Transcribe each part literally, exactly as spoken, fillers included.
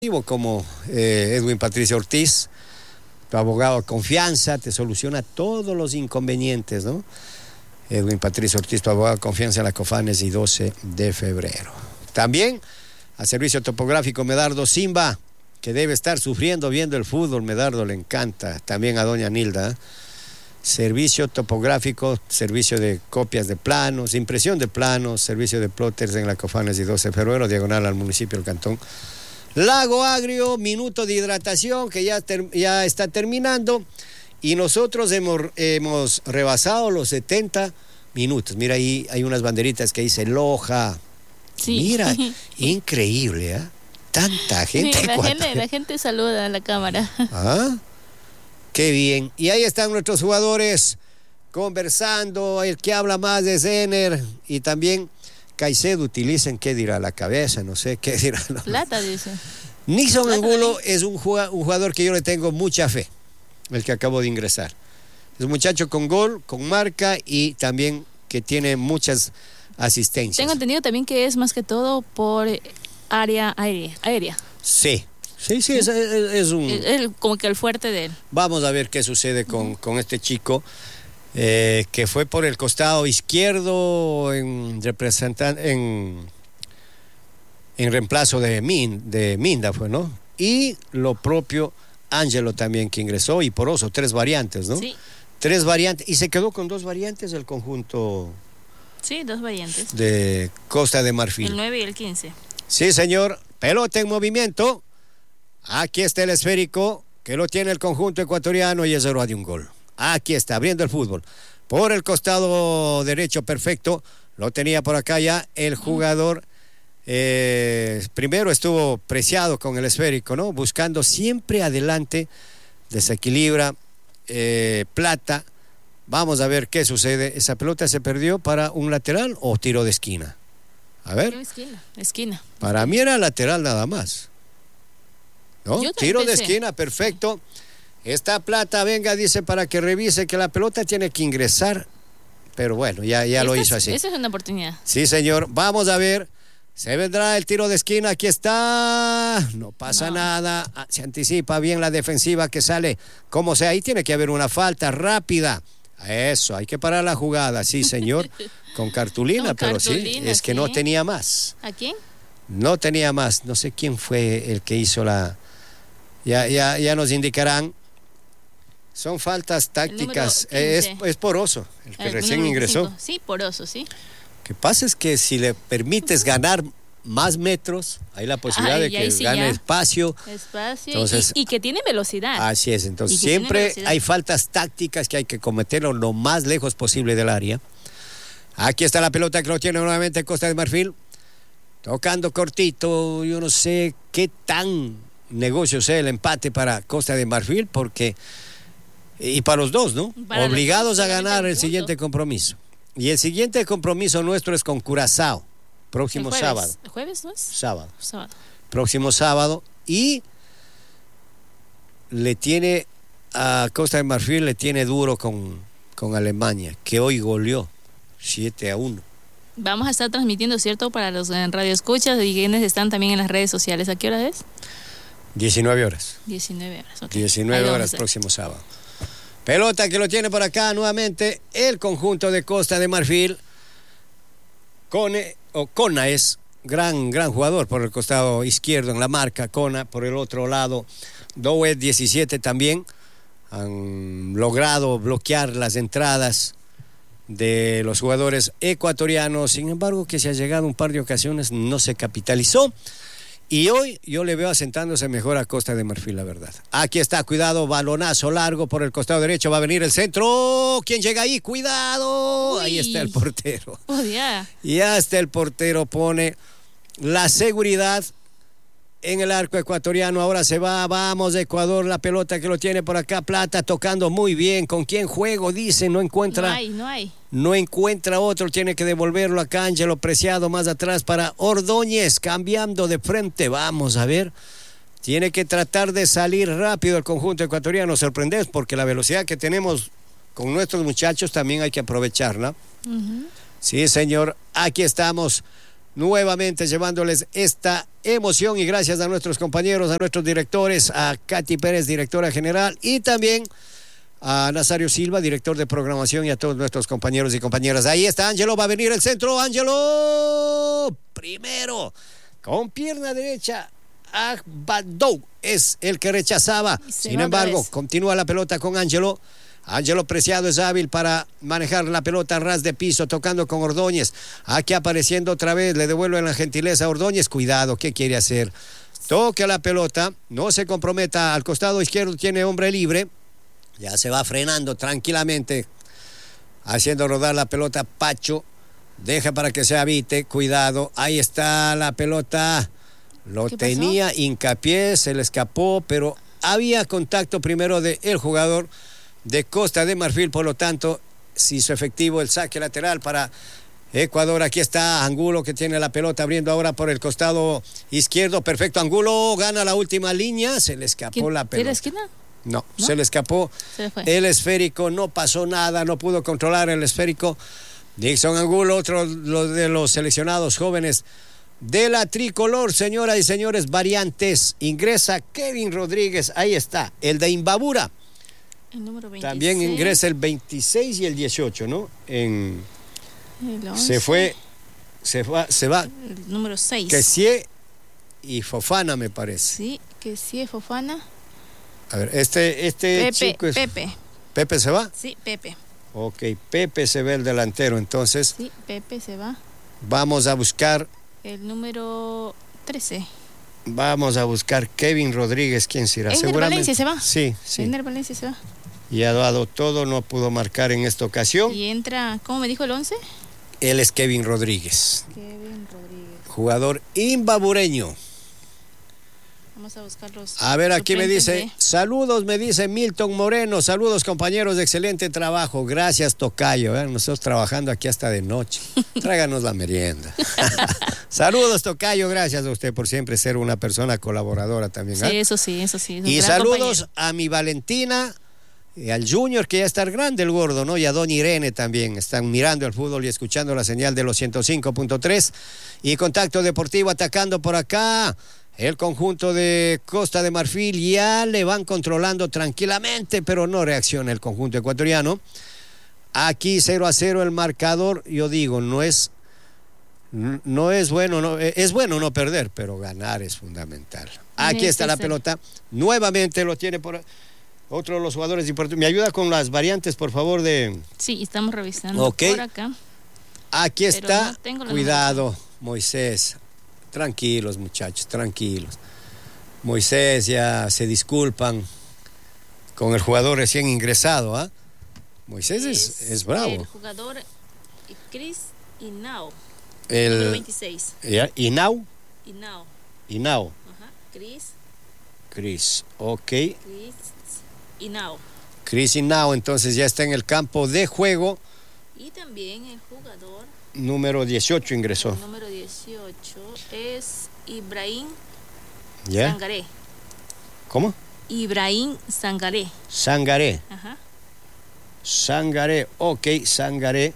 Como eh, Edwin Patricio Ortiz, tu abogado de confianza, te soluciona todos los inconvenientes, ¿no? Edwin Patricio Ortiz, tu abogado de confianza en la Cofanes y doce de febrero. También a servicio topográfico Medardo Simba, que debe estar sufriendo viendo el fútbol. Medardo le encanta. También a doña Nilda. ¿eh? Servicio topográfico, servicio de copias de planos, impresión de planos, servicio de plotters en la Cofanes y doce de febrero, diagonal al municipio del Cantón Lago Agrio. Minuto de hidratación que ya, ter, ya está terminando y nosotros hemos, hemos rebasado los setenta minutos. Mira, ahí hay unas banderitas que dice Loja. Sí. Mira, increíble, ¿eh? Tanta gente. Sí, la, gente la gente saluda a la cámara. ¿Ah? Qué bien. Y ahí están nuestros jugadores conversando. El que habla más es Ener y también Caicedo. Utilicen, ¿qué dirá? La cabeza, no sé, ¿qué dirá? No. Plata, dice. Nixon Plata Angulo de... es un jugador, un jugador que yo le tengo mucha fe, el que acabo de ingresar. Es un muchacho con gol, con marca y también que tiene muchas asistencias. Tengo entendido también que es más que todo por área aérea. aérea. Sí, sí, sí, es, es, es un... Es, es como que el fuerte de él. Vamos a ver qué sucede con, uh-huh. con este chico. Eh, que fue por el costado izquierdo en representan en, en reemplazo de, Min, de Minda fue, ¿no? Y lo propio Ángelo también que ingresó y Poroso, tres variantes, ¿no? Sí. Tres variantes y se quedó con dos variantes el conjunto. Sí, dos variantes. De Costa de Marfil. El nueve y el quince. Sí, señor. Pelota en movimiento. Aquí está el esférico que lo tiene el conjunto ecuatoriano y es héroe de un gol. Aquí está, abriendo el fútbol. Por el costado derecho, perfecto. Lo tenía por acá ya el jugador. Eh, primero estuvo preciado con el esférico, ¿no? Buscando siempre adelante. Desequilibra. Eh, Plata. Vamos a ver qué sucede. ¿Esa pelota se perdió para un lateral o tiro de esquina? A ver. Esquina, esquina. Para mí era lateral nada más. ¿No? Tiro de esquina, perfecto. Esta Plata, venga, dice, para que revise que la pelota tiene que ingresar. Pero bueno, ya, ya lo hizo así. Esa es una oportunidad. Sí, señor. Vamos a ver. Se vendrá el tiro de esquina. Aquí está. No pasa no. nada. Se anticipa bien la defensiva que sale. Como sea, ahí tiene que haber una falta rápida. Eso, hay que parar la jugada. Sí, señor. Con cartulina, Con pero cartulina, sí. Es que sí. no tenía más. ¿A quién? No tenía más. No sé quién fue el que hizo la... Ya, ya, ya nos indicarán. Son faltas tácticas. Es, es Poroso, el que el recién ingresó. veinticinco. Sí, Poroso, sí. Lo que pasa es que si le permites ganar más metros, hay la posibilidad Ay, de que sí, gane ya. espacio. Espacio Entonces, y, y que tiene velocidad. Así es, entonces siempre hay faltas tácticas que hay que cometerlo lo más lejos posible del área. Aquí está la pelota que lo tiene nuevamente Costa de Marfil. Tocando cortito, yo no sé qué tan negocio sea el empate para Costa de Marfil, porque... Y para los dos, ¿no? Para Obligados a ganar el siguiente compromiso. Y el siguiente compromiso nuestro es con Curazao, próximo el jueves. sábado. ¿El jueves no es? Sábado. Sábado. Próximo sábado. Y le tiene a Costa de Marfil, le tiene duro con, con Alemania, que hoy goleó siete a uno. Vamos a estar transmitiendo, ¿cierto? Para los en radio escuchas y quienes están también en las redes sociales. ¿A qué hora es? diecinueve horas. diecinueve horas, okay. diecinueve horas próximo sábado. Pelota que lo tiene por acá nuevamente el conjunto de Costa de Marfil. Cone, o Cona es gran, gran jugador por el costado izquierdo en la marca. Cona por el otro lado. Doe diecisiete también. Han logrado bloquear las entradas de los jugadores ecuatorianos. Sin embargo, que se ha llegado un par de ocasiones, no se capitalizó. Y hoy yo le veo asentándose mejor a Costa de Marfil, la verdad. Aquí está, cuidado, balonazo largo por el costado derecho, va a venir el centro. ¿Quién llega ahí? ¡Cuidado! Uy. Ahí está el portero. Oh, yeah. Y hasta el portero pone la seguridad en el arco ecuatoriano. Ahora se va, vamos Ecuador, la pelota que lo tiene por acá, Plata tocando muy bien. ¿Con quién juego? Dice, no encuentra. No hay, no hay. No encuentra otro, tiene que devolverlo acá. Ángelo Preciado más atrás para Ordóñez, cambiando de frente. Vamos a ver. Tiene que tratar de salir rápido el conjunto ecuatoriano. Sorprendemos porque la velocidad que tenemos con nuestros muchachos también hay que aprovecharla. Uh-huh. Sí, señor. Aquí estamos nuevamente llevándoles esta emoción, y gracias a nuestros compañeros, a nuestros directores, a Katy Pérez, directora general, y también a Nazario Silva, director de programación, y a todos nuestros compañeros y compañeras. Ahí está Ángelo, va a venir el centro. Ángelo, primero, con pierna derecha. Agbadou es el que rechazaba. Sin embargo, continúa la pelota con Ángelo. Ángelo Preciado es hábil para manejar la pelota a ras de piso, tocando con Ordóñez. Aquí apareciendo otra vez, le devuelven la gentileza a Ordóñez. Cuidado, ¿qué quiere hacer? Toca la pelota, no se comprometa. Al costado izquierdo tiene hombre libre. Ya se va frenando tranquilamente, haciendo rodar la pelota. Pacho deja para que se habite. Cuidado, ahí está la pelota. Lo tenía hincapié, se le escapó, pero había contacto primero del jugador de Costa de Marfil, por lo tanto se hizo efectivo el saque lateral para Ecuador. Aquí está Angulo, que tiene la pelota, abriendo ahora por el costado izquierdo. Perfecto, Angulo gana la última línea, se le escapó la pelota. ¿De la esquina? No, ¿No? se le escapó se le el esférico, no pasó nada, no pudo controlar el esférico. Dixon Angulo, otro de los seleccionados jóvenes de la tricolor, señoras y señores, variantes. Ingresa Kevin Rodríguez, ahí está, el de Imbabura. El número veintiséis. También ingresa el veintiséis y el dieciocho, ¿no? En, el once. Se fue, se va, se va. El número seis. Kessie y Fofana, me parece. Sí, Kessie, Fofana. A ver, este, este Pepe, chico es... Pepe. ¿Pepe se va? Sí, Pepe. Ok, Pepe se ve el delantero, entonces. Sí, Pepe se va. Vamos a buscar... El número trece. Vamos a buscar Kevin Rodríguez, ¿quién será? Ender Valencia se va. Sí, sí. Ender Valencia se va. Y ha dado todo, no pudo marcar en esta ocasión. Y entra, ¿cómo me dijo el once? Él es Kevin Rodríguez. Kevin Rodríguez. Jugador imbabureño. Vamos a buscar los A ver, aquí me dice, de... saludos, me dice Milton Moreno, saludos compañeros, de excelente trabajo, gracias tocayo, ¿eh? Nosotros trabajando aquí hasta de noche, tráganos la merienda. Saludos tocayo, gracias a usted por siempre ser una persona colaboradora también. ¿eh? Sí, eso sí, eso sí. Y saludos compañero. A mi Valentina, y al Junior, que ya está grande el gordo, ¿no? Y a Doña Irene también, están mirando el fútbol y escuchando la señal de los ciento cinco punto tres. Y Contacto Deportivo atacando por acá. El conjunto de Costa de Marfil ya le van controlando tranquilamente, pero no reacciona el conjunto ecuatoriano. Aquí cero a cero el marcador. Yo digo, no es, no es bueno, no, es bueno no perder, pero ganar es fundamental. Aquí está la pelota. Nuevamente lo tiene por otro de los jugadores importantes. ¿Me ayuda con las variantes, por favor? De... Sí, estamos revisando okay. por acá. Aquí está. No cuidado, Moisés. Tranquilos, muchachos, tranquilos. Moisés ya se disculpan con el jugador recién ingresado, ¿ah? ¿eh? Moisés es, es, es bravo. El jugador Chris Hinao. El número veintiséis. Hinao. Hinao. Hinao. Ajá. Chris. Chris, ok. Chris Hinao. Chris Hinao, entonces ya está en el campo de juego. Y también el jugador número dieciocho ingresó. El número dieciocho es Ibrahim ¿Yeah? Sangaré. ¿Cómo? Ibrahim Sangaré. Sangaré. Ajá. Sangaré, ok, Sangaré.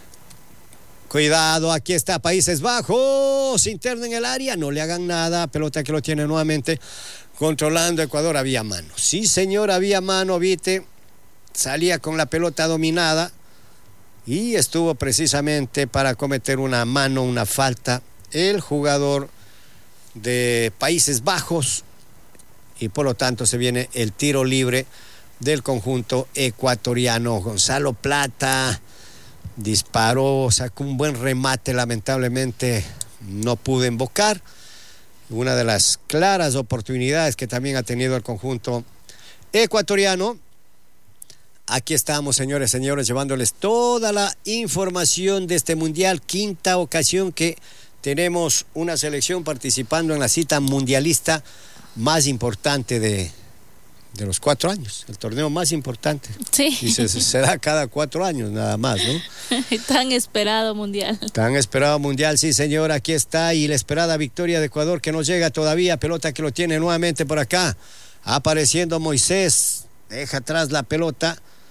Cuidado, aquí está Países Bajos, interno en el área, no le hagan nada, pelota que lo tiene nuevamente controlando Ecuador. Había mano, sí señor, había mano, viste, salía con la pelota dominada. Y estuvo precisamente para cometer una mano, una falta, el jugador de Países Bajos. Y por lo tanto se viene el tiro libre del conjunto ecuatoriano. Gonzalo Plata disparó, sacó un buen remate, lamentablemente no pudo invocar. Una de las claras oportunidades que también ha tenido el conjunto ecuatoriano. Aquí estamos, señores, señores, llevándoles toda la información de este mundial, quinta ocasión que tenemos una selección participando en la cita mundialista más importante de, de los cuatro años, el torneo más importante. Sí. Y se, se da cada cuatro años nada más, ¿no? Tan esperado mundial. Tan esperado mundial, sí señor, aquí está, y la esperada victoria de Ecuador que nos llega todavía, pelota que lo tiene nuevamente por acá, apareciendo Moisés, deja atrás la pelota.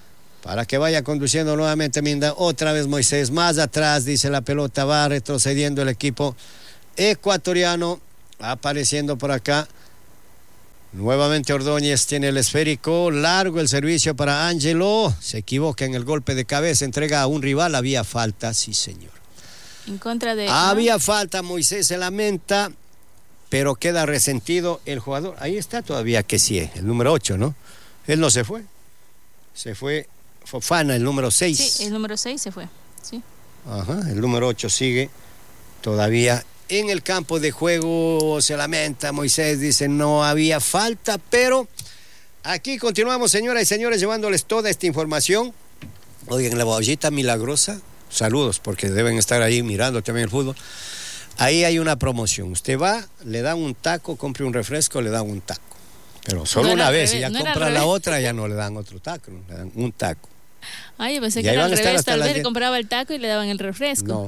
para que vaya conduciendo nuevamente Minda. Otra vez Moisés, más atrás, dice la pelota, va retrocediendo el equipo ecuatoriano, apareciendo por acá. Nuevamente Ordóñez tiene el esférico, largo el servicio para Ángelo, se equivoca en el golpe de cabeza, entrega a un rival, había falta, sí señor. En contra de... Había ¿no? falta, Moisés se lamenta, pero queda resentido el jugador. Ahí está todavía que sí, el número ocho, ¿no? Él no se fue, se fue Fofana, el número seis. Sí, el número seis se fue, sí. Ajá, el número ocho sigue todavía en el campo de juego, se lamenta Moisés, dice no había falta, pero aquí continuamos, señoras y señores, llevándoles toda esta información. Oigan, la bollita milagrosa, saludos, porque deben estar ahí mirando también el fútbol. Ahí hay una promoción, usted va, le dan un taco, compre un refresco, le dan un taco, pero solo No una vez, revés, y ya no compra la otra, ya no le dan otro taco, le dan un taco. Ay, yo pensé Y que ahí era van al a estar revés, hasta tal las vez le diez. compraba el taco y le daban el refresco. No.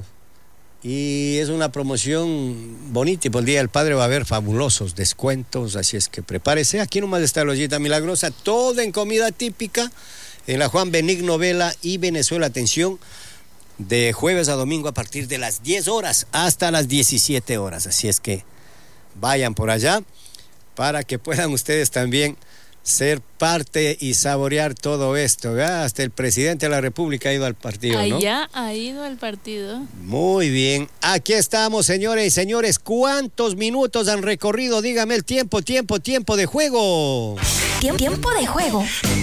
Y es una promoción bonita y por el Día del Padre va a haber fabulosos descuentos, así es que prepárese. Aquí nomás está la ollita milagrosa, todo en comida típica, en la Juan Benigno Vela y Venezuela. Atención, de jueves a domingo a partir de las diez horas hasta las diecisiete horas. Así es que vayan por allá para que puedan ustedes también ser parte y saborear todo esto, ¿verdad? Hasta el presidente de la República ha ido al partido, ¿no? Allá ha ido al partido. Muy bien, aquí estamos, señores y señores. ¿Cuántos minutos han recorrido? Dígame el tiempo, tiempo, tiempo de juego. Tiempo, tiempo de juego.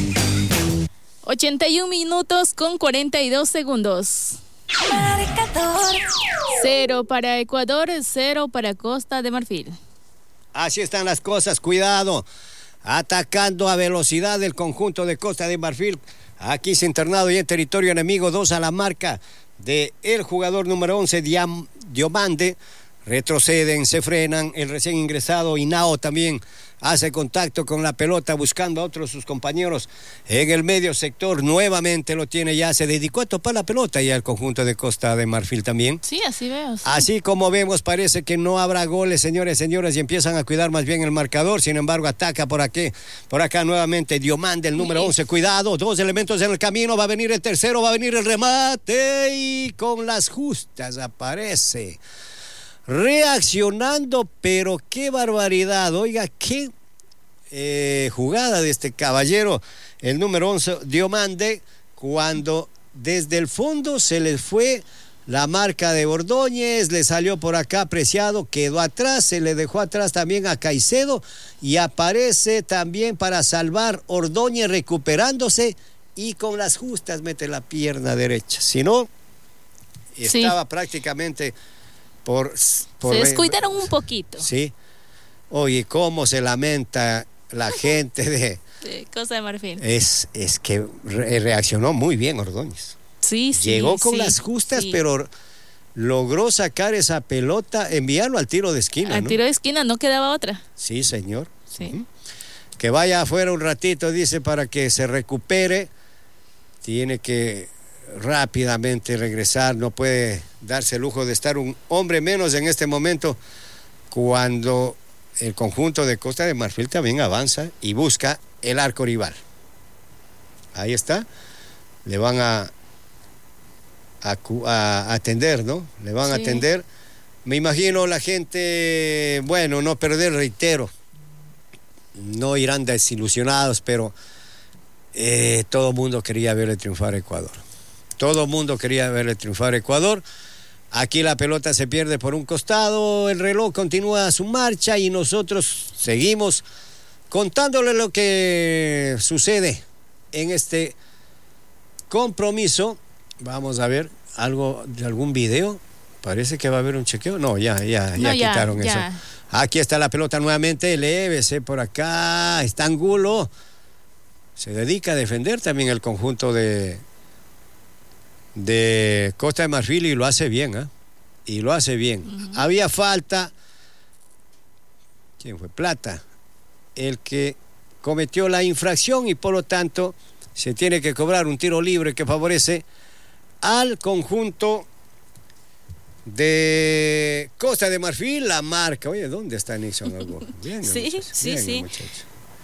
ochenta y un minutos con cuarenta y dos segundos. Marcador. Cero para Ecuador, cero para Costa de Marfil. Así están las cosas, cuidado. Atacando a velocidad el conjunto de Costa de Marfil. Aquí se internado y en territorio enemigo, dos a la marca de el jugador número once, Diam, Diomande. Retroceden, se frenan, el recién ingresado Hinao también hace contacto con la pelota buscando a otros sus compañeros en el medio sector, nuevamente lo tiene ya, se dedicó a topar la pelota y al conjunto de Costa de Marfil también. Sí, así veo. Sí. Así como vemos, parece que no habrá goles, señores, señoras, y empiezan a cuidar más bien el marcador. Sin embargo, ataca por aquí, por acá nuevamente Diomande, el número once. Cuidado, dos elementos en el camino. Va a venir el tercero, va a venir el remate y con las justas aparece reaccionando, pero qué barbaridad. Oiga, qué eh, jugada de este caballero, el número once, Diomande, cuando desde el fondo se le fue la marca de Ordóñez, le salió por acá Preciado, quedó atrás, se le dejó atrás también a Caicedo y aparece también para salvar Ordóñez recuperándose y con las justas mete la pierna derecha. Si no, estaba sí. prácticamente por, por... Se descuidaron un poquito. Sí. Oye, cómo se lamenta la gente de... de Costa de Marfil. Es, es que re reaccionó muy bien Ordóñez. Sí, sí. Llegó con sí, las justas, sí. pero logró sacar esa pelota, enviarlo al tiro de esquina. Al ¿no? tiro de esquina, no quedaba otra. Sí, señor. Sí. Uh-huh. Que vaya afuera un ratito, dice, para que se recupere. Tiene que rápidamente regresar, no puede darse el lujo de estar un hombre menos en este momento cuando el conjunto de Costa de Marfil también avanza y busca el arco rival. Ahí está, le van a, a, a atender, ¿no? Le van sí. a atender. Me imagino la gente, bueno, no perder, reitero, no irán desilusionados, pero eh, todo el mundo quería verle triunfar a Ecuador. Todo el mundo quería verle triunfar a Ecuador. Aquí la pelota se pierde por un costado, el reloj continúa su marcha y nosotros seguimos contándole lo que sucede en este compromiso. Vamos a ver algo de algún video. Parece que va a haber un chequeo. No, ya, ya, no, ya, ya quitaron ya. eso. Aquí está la pelota nuevamente, lévese por acá, está Angulo. Se dedica a defender también el conjunto de... de Costa de Marfil y lo hace bien, ¿eh? Y lo hace bien. Uh-huh. Había falta. ¿Quién fue? Plata, el que cometió la infracción y por lo tanto se tiene que cobrar un tiro libre que favorece al conjunto de Costa de Marfil. La marca. Oye, ¿dónde está Nixon? Bien, sí, muchacho. sí, Bien, sí. muchacho.